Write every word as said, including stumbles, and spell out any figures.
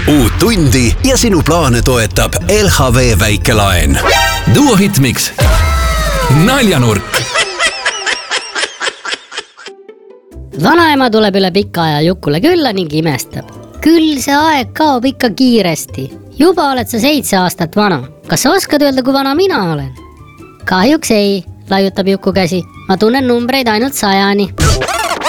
uut tundi ja sinu plaane toetab L H V väikelaen. Duo Hitmix. Naljanurk. Vanaema tuleb üle pika aja Jukule külla ning imestab. Küll see aeg kaob ikka kiiresti. Juba oled sa seitse aastat vana. Kas sa oskad öelda, kui vana mina olen? Kahjuks ei, laiutab Juku käsi. Ma tunnen numbreid ainult sajani.